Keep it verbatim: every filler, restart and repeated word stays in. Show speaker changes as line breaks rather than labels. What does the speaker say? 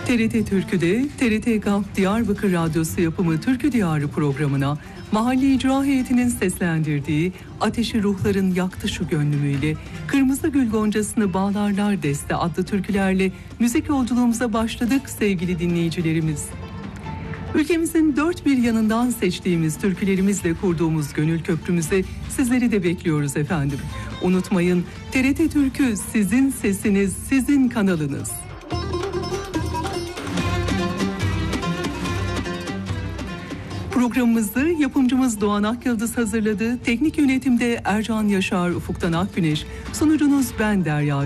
T R T Türkü'de T R T GAP Diyarbakır Radyosu yapımı Türkü Diyarı programına mahalle icra heyetinin seslendirdiği Ateşi Ruhların Yaktı Şu Gönlümüyle Kırmızı Gül Goncasını Bağlarlar Deste adlı türkülerle müzik yolculuğumuza başladık sevgili dinleyicilerimiz. Ülkemizin dört bir yanından seçtiğimiz türkülerimizle kurduğumuz gönül köprümüze sizleri de bekliyoruz efendim. Unutmayın, T R T Türkü sizin sesiniz, sizin kanalınız. Programımızı yapımcımız Doğan Akyıldız hazırladı. Teknik yönetimde Ercan Yaşar, Ufuktan Akgüneş, sunucunuz ben Derya